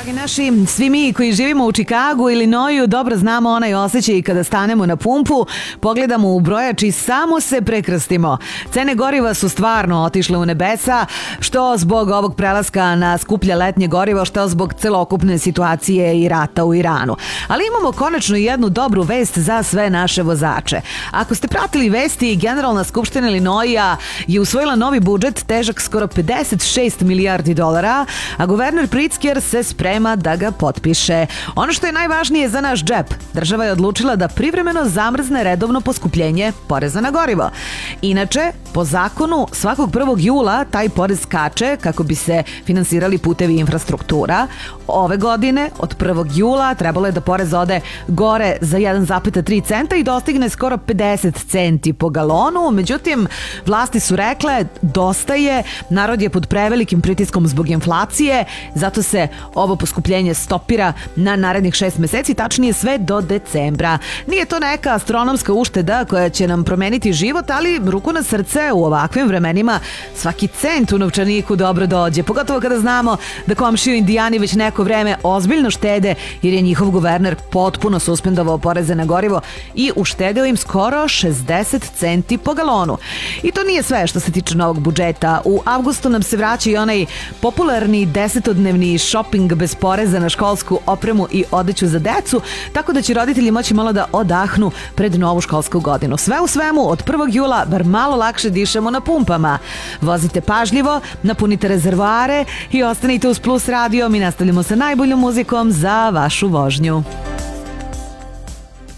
Dragi naši, svi mi koji živimo u Čikagu ili Noju dobro znamo onaj osjećaj kada stanemo na pumpu, pogledamo u brojač i samo se prekrstimo. Cene goriva su stvarno otišle u nebesa, što zbog ovog prelaska na skuplje letnje gorivo, što zbog celokupne situacije i rata u Iranu. Ali imamo konačno jednu dobru vest za sve naše vozače. Ako ste pratili vesti, Generalna skupština Ilinoija je usvojila novi budžet težak skoro 56 milijardi dolara, a guverner Pritzker se sprema da ga potpiše. Ono što je najvažnije za naš džep, država je odlučila da privremeno zamrzne redovno poskupljenje poreza na gorivo. Inače, po zakonu, svakog 1. jula taj porez skače kako bi se finansirali putevi i infrastruktura. Ove godine, od 1. jula, trebalo je da porez ode gore za 1,3 centa i dostigne skoro 50 centi po galonu. Međutim, vlasti su rekle, dosta je, narod je pod prevelikim pritiskom zbog inflacije, zato se ovo poskupljenje stopira na narednih 6 meseci, tačnije sve do decembra. Nije to neka astronomska ušteda koja će nam promeniti život, ali ruku na srce, u ovakvim vremenima svaki cent u novčaniku dobro dođe, pogotovo kada znamo da komšiju Indijani već neko vreme ozbiljno štede jer je njihov guverner potpuno suspendovao poreze na gorivo i uštedeo im skoro 60 centi po galonu. I to nije sve što se tiče novog budžeta. U avgustu nam se vraća i onaj popularni 10-dnevni shopping bez poreza na školsku opremu i odeću za decu, tako da će roditelji moći malo da odahnu pred novu školsku godinu. Sve u svemu, od 1. jula bar malo lakše dišemo na pumpama. Vozite pažljivo, napunite rezervoare i ostanite uz Plus radio. Mi nastavljamo sa najboljom muzikom za vašu vožnju.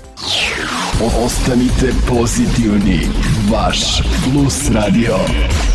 Ostanite pozitivni, vaš Plus radio.